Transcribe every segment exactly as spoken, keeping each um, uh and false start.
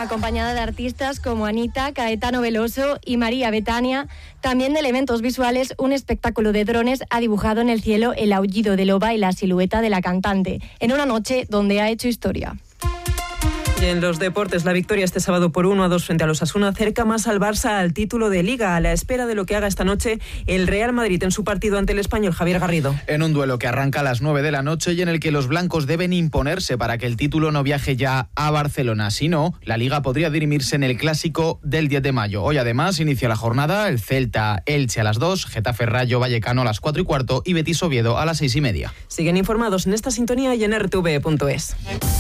acompañada de artistas como Anita, Caetano Veloso y María Betania. También de elementos visuales, un espectáculo de drones ha dibujado en el cielo el aullido de loba y la silueta de la cantante, en una noche donde ha hecho historia. Y en los deportes, la victoria este sábado por uno a dos frente a los Osasuna acerca más al Barça al título de Liga, a la espera de lo que haga esta noche el Real Madrid en su partido ante el Español. Javier Garrido. En un duelo que arranca a las nueve de la noche y en el que los blancos deben imponerse para que el título no viaje ya a Barcelona. Si no, la Liga podría dirimirse en el Clásico del diez de mayo. Hoy además inicia la jornada el Celta Elche a las dos, Getafe Rayo Vallecano a las cuatro y cuarto y Betis Oviedo a las seis y media. Siguen informados en esta sintonía y en R T V punto es.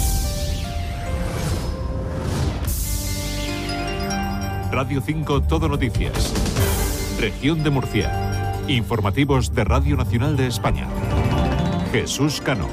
Radio cinco Todo Noticias. Región de Murcia. Informativos de Radio Nacional de España. Jesús Cano.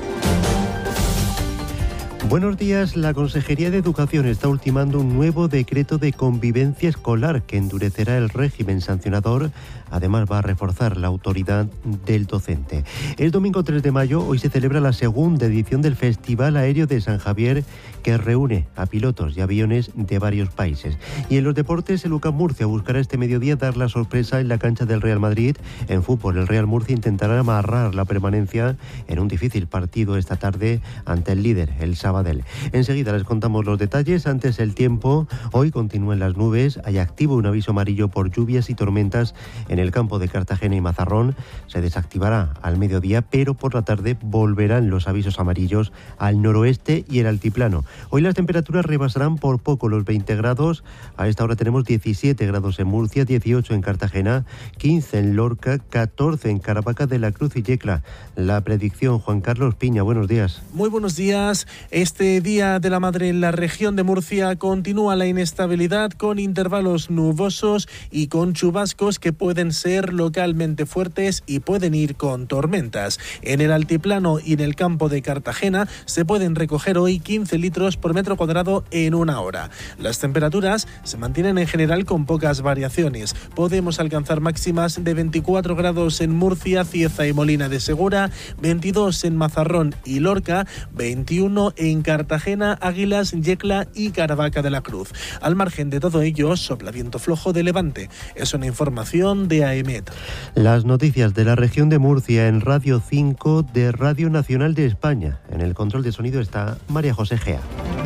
Buenos días. La Consejería de Educación está ultimando un nuevo decreto de convivencia escolar que endurecerá el régimen sancionador. Además, va a reforzar la autoridad del docente. El domingo tres de mayo, hoy se celebra la segunda edición del Festival Aéreo de San Javier, que reúne a pilotos y aviones de varios países. Y en los deportes, el U C A M Murcia buscará este mediodía dar la sorpresa en la cancha del Real Madrid. En fútbol, el Real Murcia intentará amarrar la permanencia en un difícil partido esta tarde ante el líder, el Sabadell. Enseguida les contamos los detalles. Antes, el tiempo. Hoy continúan las nubes. Hay activo un aviso amarillo por lluvias y tormentas en el campo de Cartagena y Mazarrón. Se desactivará al mediodía, pero por la tarde volverán los avisos amarillos al noroeste y el altiplano. Hoy las temperaturas rebasarán por poco los veinte grados. A esta hora tenemos diecisiete grados en Murcia, dieciocho en Cartagena, quince en Lorca, catorce en Caravaca de la Cruz y Yecla. La predicción, Juan Carlos Piña, buenos días. Muy buenos días. Este Día de la Madre en la región de Murcia continúa la inestabilidad con intervalos nubosos y con chubascos que pueden ser localmente fuertes y pueden ir con tormentas. En el altiplano y en el campo de Cartagena se pueden recoger hoy quince litros por metro cuadrado en una hora. Las temperaturas se mantienen en general con pocas variaciones. Podemos alcanzar máximas de veinticuatro grados en Murcia, Cieza y Molina de Segura, veintidós en Mazarrón y Lorca, veintiuno en Cartagena, Águilas, Yecla y Caravaca de la Cruz. Al margen de todo ello, sopla viento flojo de levante. Es una información de A E M E T. Las noticias de la región de Murcia en Radio cinco de Radio Nacional de España. En el control de sonido está María José Gea.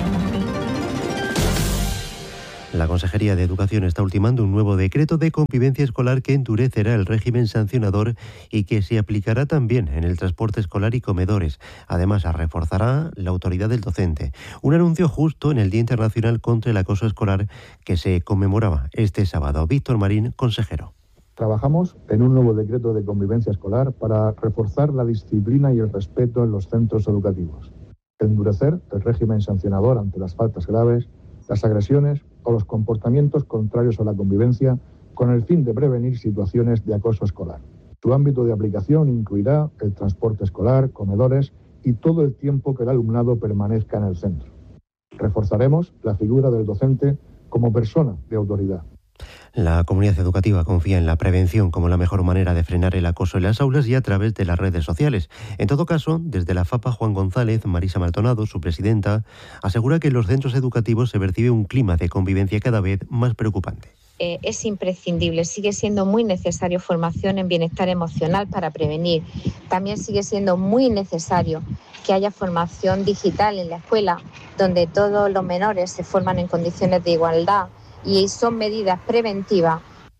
La Consejería de Educación está ultimando un nuevo decreto de convivencia escolar que endurecerá el régimen sancionador y que se aplicará también en el transporte escolar y comedores. Además, reforzará la autoridad del docente. Un anuncio justo en el Día Internacional contra el Acoso Escolar que se conmemoraba este sábado. Víctor Marín, consejero. Trabajamos en un nuevo decreto de convivencia escolar para reforzar la disciplina y el respeto en los centros educativos, endurecer el régimen sancionador ante las faltas graves, las agresiones o los comportamientos contrarios a la convivencia con el fin de prevenir situaciones de acoso escolar. Su ámbito de aplicación incluirá el transporte escolar, comedores y todo el tiempo que el alumnado permanezca en el centro. Reforzaremos la figura del docente como persona de autoridad. La comunidad educativa confía en la prevención como la mejor manera de frenar el acoso en las aulas y a través de las redes sociales. En todo caso, desde la FAPA, Juan González, Marisa Maldonado, su presidenta, asegura que en los centros educativos se percibe un clima de convivencia cada vez más preocupante. Eh, es imprescindible, sigue siendo muy necesario formación en bienestar emocional para prevenir. También sigue siendo muy necesario que haya formación digital en la escuela, donde todos los menores se forman en condiciones de igualdad y son medidas preventivas.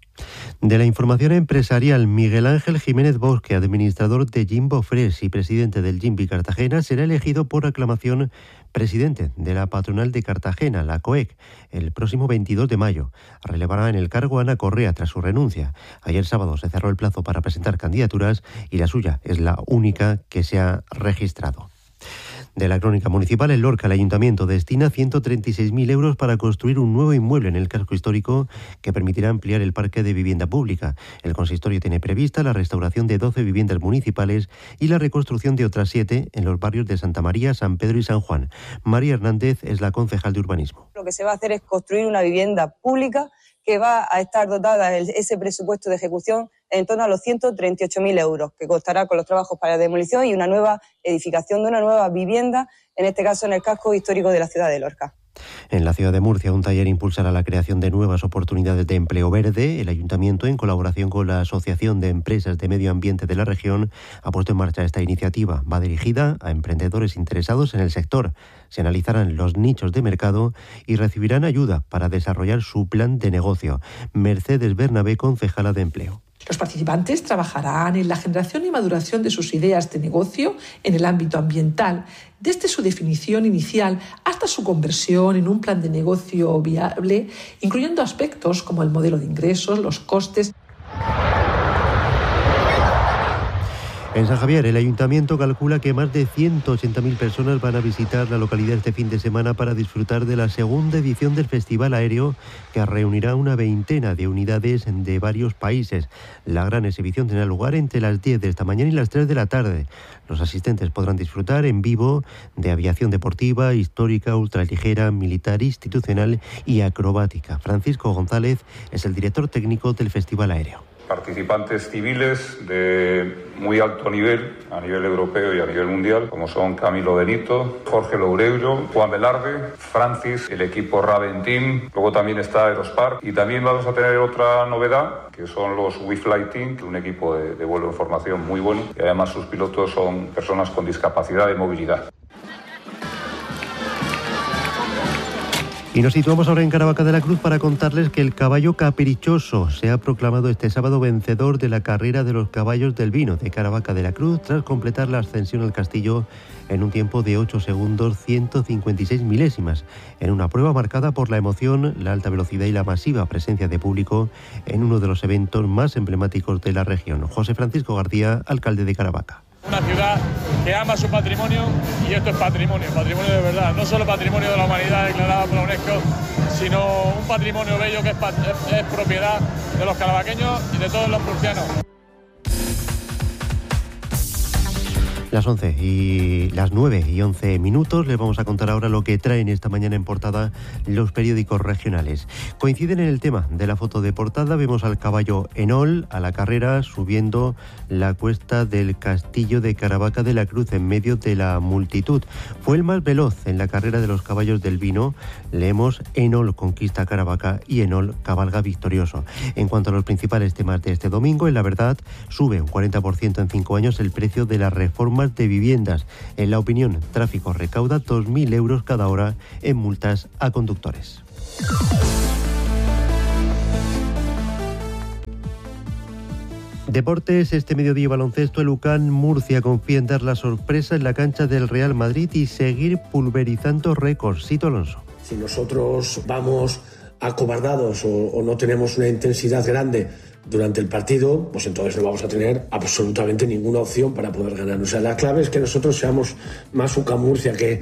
De la información empresarial, Miguel Ángel Jiménez Bosque, administrador de Jimbo Fresh y presidente del Jimbi Cartagena, será elegido por aclamación presidente de la patronal de Cartagena, la COEC, el próximo veintidós de mayo. Relevará en el cargo a Ana Correa tras su renuncia. Ayer sábado se cerró el plazo para presentar candidaturas y la suya es la única que se ha registrado. De la crónica municipal, en Lorca, el ayuntamiento destina ciento treinta y seis mil euros para construir un nuevo inmueble en el casco histórico que permitirá ampliar el parque de vivienda pública. El consistorio tiene prevista la restauración de doce viviendas municipales y la reconstrucción de otras siete en los barrios de Santa María, San Pedro y San Juan. María Hernández es la concejal de urbanismo. Lo que se va a hacer es construir una vivienda pública que va a estar dotada ese presupuesto de ejecución en torno a los ciento treinta y ocho mil euros, que costará con los trabajos para demolición y una nueva edificación de una nueva vivienda, en este caso en el casco histórico de la ciudad de Lorca. En la ciudad de Murcia, un taller impulsará la creación de nuevas oportunidades de empleo verde. El ayuntamiento, en colaboración con la Asociación de Empresas de Medio Ambiente de la región, ha puesto en marcha esta iniciativa. Va dirigida a emprendedores interesados en el sector. Se analizarán los nichos de mercado y recibirán ayuda para desarrollar su plan de negocio. Mercedes Bernabé, concejala de Empleo. Los participantes trabajarán en la generación y maduración de sus ideas de negocio en el ámbito ambiental, desde su definición inicial hasta su conversión en un plan de negocio viable, incluyendo aspectos como el modelo de ingresos, los costes. En San Javier, el ayuntamiento calcula que más de ciento ochenta mil personas van a visitar la localidad este fin de semana para disfrutar de la segunda edición del Festival Aéreo, que reunirá una veintena de unidades de varios países. La gran exhibición tendrá lugar entre las diez de esta mañana y las tres de la tarde. Los asistentes podrán disfrutar en vivo de aviación deportiva, histórica, ultraligera, militar, institucional y acrobática. Francisco González es el director técnico del Festival Aéreo. Participantes civiles de muy alto nivel, a nivel europeo y a nivel mundial, como son Camilo Benito, Jorge Loureiro, Juan Velarde, Francis, el equipo Raven Team, luego también está Aerospark, y también vamos a tener otra novedad, que son los WeFly Team, un equipo de, de vuelo en formación muy bueno, y además sus pilotos son personas con discapacidad de movilidad. Y nos situamos ahora en Caravaca de la Cruz para contarles que el caballo caprichoso se ha proclamado este sábado vencedor de la carrera de los caballos del vino de Caravaca de la Cruz tras completar la ascensión al castillo en un tiempo de ocho segundos ciento cincuenta y seis milésimas, en una prueba marcada por la emoción, la alta velocidad y la masiva presencia de público en uno de los eventos más emblemáticos de la región. José Francisco García, alcalde de Caravaca. Una ciudad que ama su patrimonio, y esto es patrimonio, patrimonio de verdad, no solo patrimonio de la humanidad declarado por la UNESCO, sino un patrimonio bello que es, es, es propiedad de los caravaqueños y de todos los murcianos. Las once y las nueve y once minutos les vamos a contar ahora lo que traen esta mañana en portada los periódicos regionales. Coinciden en el tema de la foto de portada. Vemos al caballo Enol a la carrera subiendo la cuesta del castillo de Caravaca de la Cruz en medio de la multitud. Fue el más veloz en la carrera de los caballos del vino. Leemos: Enol conquista Caravaca y Enol cabalga victorioso. En cuanto a los principales temas de este domingo, en La Verdad sube un cuarenta por ciento en cinco años el precio de las reformas de viviendas. En La Opinión, tráfico recauda dos mil euros cada hora en multas a conductores. Deportes, este mediodía baloncesto, el U C A N Murcia confía en dar la sorpresa en la cancha del Real Madrid y seguir pulverizando récords. Sito Alonso. Si nosotros vamos acobardados o, o no tenemos una intensidad grande durante el partido, pues entonces no vamos a tener absolutamente ninguna opción para poder ganar. O sea, la clave es que nosotros seamos más U C A N Murcia que,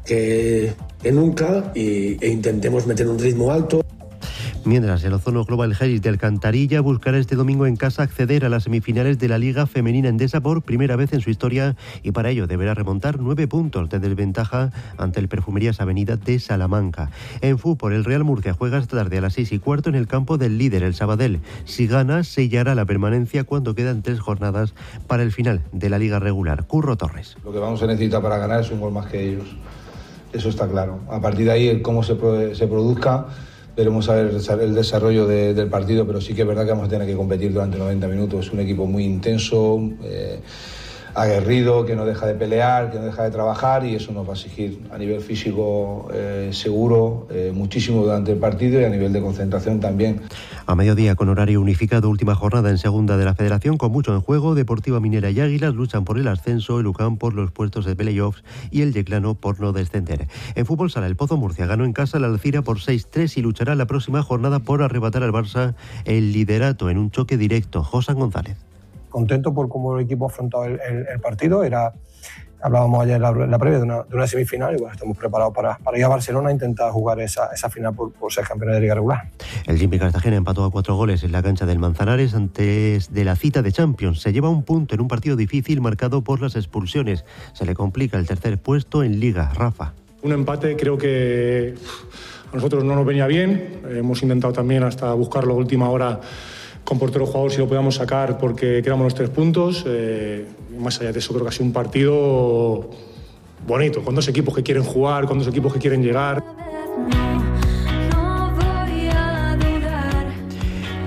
que, que nunca y, e intentemos meter un ritmo alto. Mientras, el Ozono Global Health de Alcantarilla buscará este domingo en casa acceder a las semifinales de la Liga Femenina Endesa por primera vez en su historia, y para ello deberá remontar nueve puntos de desventaja ante el Perfumerías Avenida de Salamanca. En fútbol, el Real Murcia juega esta tarde a las seis y cuarto en el campo del líder, el Sabadell. Si gana, sellará la permanencia cuando quedan tres jornadas para el final de la Liga regular. Curro Torres. Lo que vamos a necesitar para ganar es un gol más que ellos. Eso está claro. A partir de ahí, el cómo se, pro- se produzca, veremos a ver el desarrollo de, del partido, pero sí que es verdad que vamos a tener que competir durante noventa minutos. Es un equipo muy intenso, eh, aguerrido, que no deja de pelear, que no deja de trabajar, y eso nos va a exigir a nivel físico eh, seguro eh, muchísimo durante el partido, y a nivel de concentración también. A mediodía, con horario unificado, última jornada en segunda de la Federación, con mucho en juego. Deportiva Minera y Águilas luchan por el ascenso, el U C A M por los puestos de playoffs y el Yeclano por no descender. En fútbol sala, el Pozo Murcia ganó en casa la Alcira por seis tres y luchará la próxima jornada por arrebatar al Barça el liderato en un choque directo. José González. Contento por cómo el equipo ha afrontado el, el, el partido. Era, hablábamos ayer en la, la previa de una, de una semifinal, y bueno, estamos preparados para, para ir a Barcelona a intentar jugar esa, esa final por, por ser campeón de Liga regular. El Jimmy Cartagena empató a cuatro goles en la cancha del Manzanares antes de la cita de Champions. Se lleva un punto en un partido difícil marcado por las expulsiones. Se le complica el tercer puesto en Liga. Rafa. Un empate creo que a nosotros no nos venía bien. Hemos intentado también hasta buscarlo a última hora con portero jugador si lo podíamos sacar, porque quedamos los tres puntos. Eh, más allá de eso, creo que ha sido un partido bonito, con dos equipos que quieren jugar, con dos equipos que quieren llegar.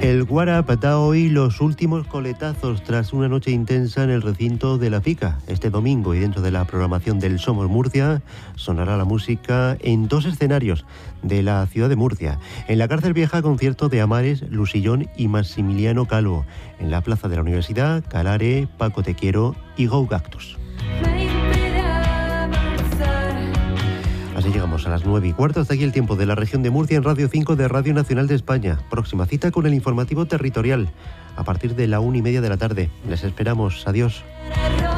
El Guarap da hoy los últimos coletazos tras una noche intensa en el recinto de la Pica. Este domingo, y dentro de la programación del Somos Murcia, sonará la música en dos escenarios de la ciudad de Murcia. En la Cárcel Vieja, concierto de Amares, Lusillón y Maximiliano Calvo. En la Plaza de la Universidad, Calare, Paco Te Quiero y Go Cactus. Así llegamos a las nueve y cuarto. Hasta aquí el tiempo de la región de Murcia en Radio cinco de Radio Nacional de España. Próxima cita con el informativo territorial a partir de la una y media de la tarde. Les esperamos. Adiós.